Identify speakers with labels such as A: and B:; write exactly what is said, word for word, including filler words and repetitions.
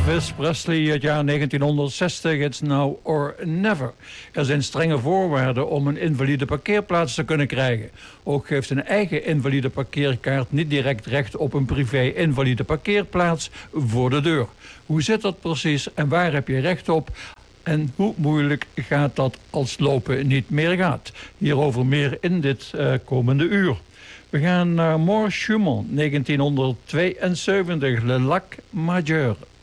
A: Elvis Presley, het jaar negentienhonderdzestig, It's Now or Never. Er zijn strenge voorwaarden om een invalide parkeerplaats te kunnen krijgen. Ook geeft een eigen invalide parkeerkaart niet direct recht op een privé invalide parkeerplaats voor de deur. Hoe zit dat precies en waar heb je recht op? En hoe moeilijk gaat dat als lopen niet meer gaat? Hierover meer in dit uh, komende uur. We gaan naar Maurice Schumann, negentienhonderdtweeënzeventig, Le Lac Majeur.